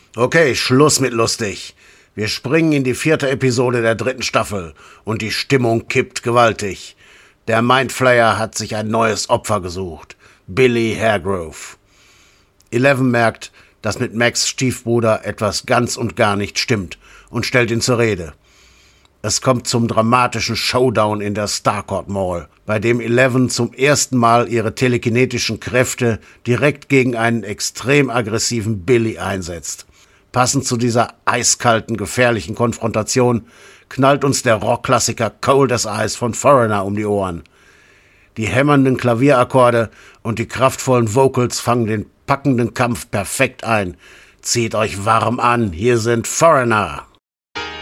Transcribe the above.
Okay, Schluss mit lustig. Wir springen in die 4. Episode der 3. Staffel und die Stimmung kippt gewaltig. Der Mindflayer hat sich ein neues Opfer gesucht. Billy Hargrove. Eleven merkt, dass mit Max' Stiefbruder etwas ganz und gar nicht stimmt und stellt ihn zur Rede. Es kommt zum dramatischen Showdown in der Starcourt Mall, bei dem Eleven zum ersten Mal ihre telekinetischen Kräfte direkt gegen einen extrem aggressiven Billy einsetzt. Passend zu dieser eiskalten, gefährlichen Konfrontation knallt uns der Rockklassiker Cold as Ice von Foreigner um die Ohren. Die hämmernden Klavierakkorde und die kraftvollen Vocals fangen den packenden Kampf perfekt ein. Zieht euch warm an, hier sind Foreigner.